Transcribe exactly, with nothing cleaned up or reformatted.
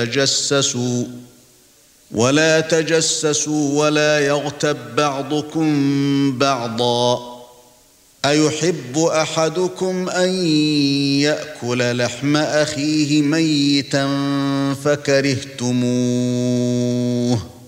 تجسسوا ولا تجسسوا ولا يغتب بعضكم بعضا أيحب أحدكم أن يأكل لحم أخيه ميتا فكرهتموه